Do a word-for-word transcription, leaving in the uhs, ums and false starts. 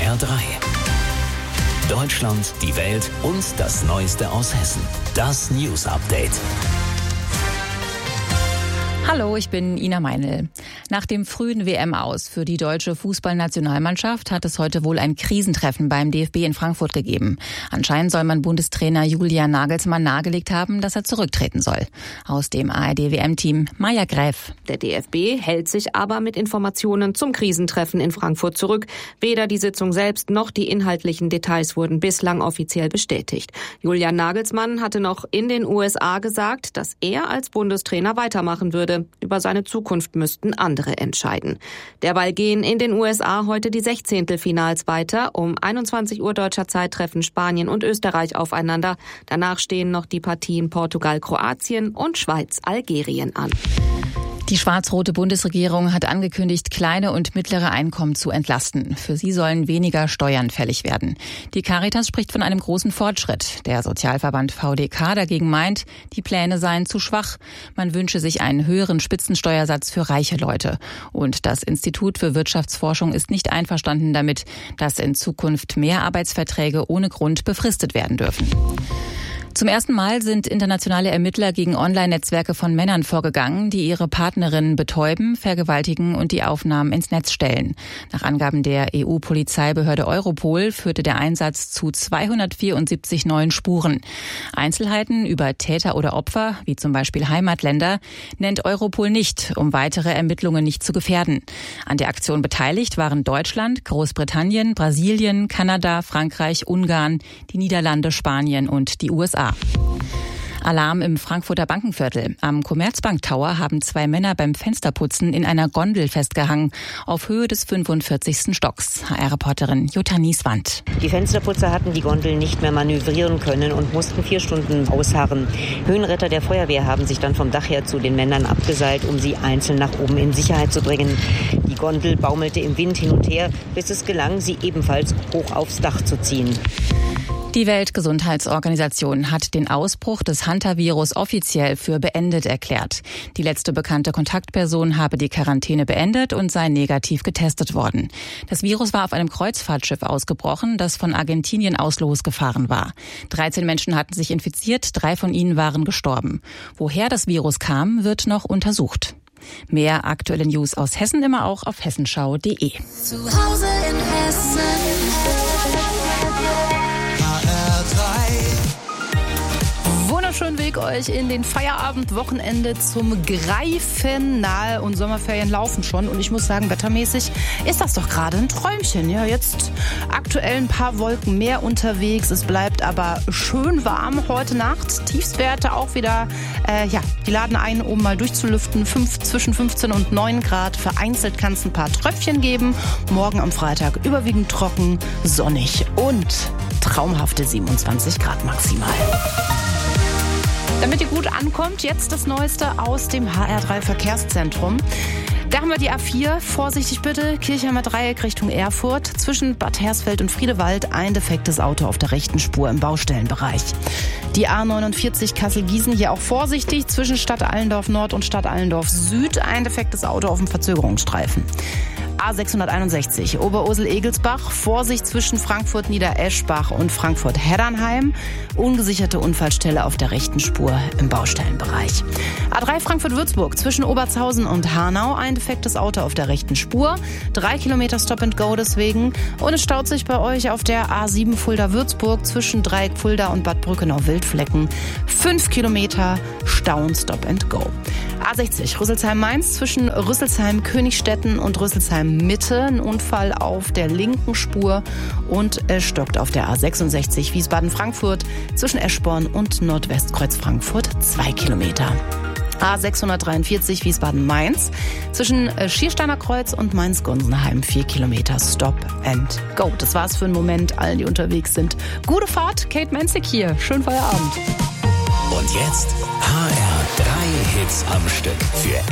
R drei. Deutschland, die Welt und das Neueste aus Hessen. Das News Update. Hallo, ich bin Ina Meinl. Nach dem frühen W M-Aus für die deutsche Fußballnationalmannschaft hat es heute wohl ein Krisentreffen beim D F B in Frankfurt gegeben. Anscheinend soll man Bundestrainer Julian Nagelsmann nahegelegt haben, dass er zurücktreten soll. Aus dem A R D-W M-Team Maja Gräf. Der D F B hält sich aber mit Informationen zum Krisentreffen in Frankfurt zurück. Weder die Sitzung selbst noch die inhaltlichen Details wurden bislang offiziell bestätigt. Julian Nagelsmann hatte noch in den U S A gesagt, dass er als Bundestrainer weitermachen würde. Über seine Zukunft müssten andere entscheiden. Derweil gehen in den U S A heute die Sechzehntelfinals weiter. Um einundzwanzig Uhr deutscher Zeit treffen Spanien und Österreich aufeinander. Danach stehen noch die Partien Portugal-Kroatien und Schweiz-Algerien an. Die schwarz-rote Bundesregierung hat angekündigt, kleine und mittlere Einkommen zu entlasten. Für sie sollen weniger Steuern fällig werden. Die Caritas spricht von einem großen Fortschritt. Der Sozialverband V D K dagegen meint, die Pläne seien zu schwach. Man wünsche sich einen höheren Spitzensteuersatz für reiche Leute. Und das Institut für Wirtschaftsforschung ist nicht einverstanden damit, dass in Zukunft mehr Arbeitsverträge ohne Grund befristet werden dürfen. Zum ersten Mal sind internationale Ermittler gegen Online-Netzwerke von Männern vorgegangen, die ihre Partnerinnen betäuben, vergewaltigen und die Aufnahmen ins Netz stellen. Nach Angaben der E U-Polizeibehörde Europol führte der Einsatz zu zweihundertvierundsiebzig neuen Spuren. Einzelheiten über Täter oder Opfer, wie zum Beispiel Heimatländer, nennt Europol nicht, um weitere Ermittlungen nicht zu gefährden. An der Aktion beteiligt waren Deutschland, Großbritannien, Brasilien, Kanada, Frankreich, Ungarn, die Niederlande, Spanien und die U S A. Alarm im Frankfurter Bankenviertel. Am Commerzbank Tower haben zwei Männer beim Fensterputzen in einer Gondel festgehangen, auf Höhe des fünfundvierzigsten Stocks. H R-Reporterin Jutta Nieswand. Die Fensterputzer hatten die Gondel nicht mehr manövrieren können und mussten vier Stunden ausharren. Höhenretter der Feuerwehr haben sich dann vom Dach her zu den Männern abgeseilt, um sie einzeln nach oben in Sicherheit zu bringen. Die Gondel baumelte im Wind hin und her, bis es gelang, sie ebenfalls hoch aufs Dach zu ziehen. Die Weltgesundheitsorganisation hat den Ausbruch des Hantavirus offiziell für beendet erklärt. Die letzte bekannte Kontaktperson habe die Quarantäne beendet und sei negativ getestet worden. Das Virus war auf einem Kreuzfahrtschiff ausgebrochen, das von Argentinien aus losgefahren war. dreizehn Menschen hatten sich infiziert, drei von ihnen waren gestorben. Woher das Virus kam, wird noch untersucht. Mehr aktuelle News aus Hessen immer auch auf hessenschau punkt de. Zu Hause in Hessen. Wunderschönen Weg euch in den Feierabend-Wochenende zum Greifen nahe und Sommerferien laufen schon. Und ich muss sagen, wettermäßig ist das doch gerade ein Träumchen. Ja, jetzt aktuell ein paar Wolken mehr unterwegs. Es bleibt aber schön warm heute Nacht. Tiefstwerte auch wieder, äh, ja, die laden ein, um mal durchzulüften. Fünf, zwischen fünfzehn und neun Grad. Vereinzelt kann es ein paar Tröpfchen geben. Morgen am Freitag überwiegend trocken, sonnig und traumhafte siebenundzwanzig Grad maximal. Damit ihr gut ankommt, jetzt das Neueste aus dem H R drei Verkehrszentrum. Da haben wir die A vier, vorsichtig bitte, Kirchheimer Dreieck Richtung Erfurt. Zwischen Bad Hersfeld und Friedewald ein defektes Auto auf der rechten Spur im Baustellenbereich. Die A neunundvierzig Kassel-Gießen, hier auch vorsichtig, zwischen Stadt Allendorf Nord und Stadt Allendorf Süd ein defektes Auto auf dem Verzögerungsstreifen. A sechshunderteinundsechzig Oberursel-Egelsbach, Vorsicht zwischen Frankfurt-Niedereschbach und Frankfurt-Heddernheim. Ungesicherte Unfallstelle auf der rechten Spur im Baustellenbereich. A drei Frankfurt-Würzburg, zwischen Obertshausen und Hanau ein defektes Auto auf der rechten Spur. Drei Kilometer Stop and Go deswegen. Und es staut sich bei euch auf der A sieben Fulda-Würzburg zwischen Dreieck Fulda und Bad Brückenau-Wildflecken. Fünf Kilometer Stauen Stop and Go. A sechzig Rüsselsheim-Mainz zwischen Rüsselsheim-Königstetten und Rüsselsheim-Mitte. Ein Unfall auf der linken Spur und es stockt auf der A sechsundsechzig Wiesbaden-Frankfurt zwischen Eschborn und Nordwestkreuz Frankfurt zwei Kilometer. A sechshundertdreiundvierzig Wiesbaden-Mainz zwischen Schiersteiner Kreuz und Mainz-Gunsenheim vier Kilometer Stop and Go. Das war's für einen Moment. Allen, die unterwegs sind, gute Fahrt. Kate Menzig hier. Schönen Feierabend. Und jetzt H R drei Hits am Stück für